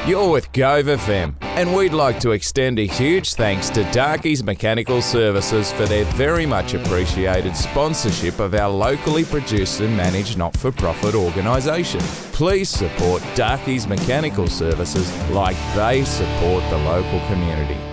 You're with Gove FM, and we'd like to extend a huge thanks to Darkey's Mechanical Services for their very much appreciated sponsorship of our locally produced and managed not-for-profit organisation. Please support Darkey's Mechanical Services like they support the local community.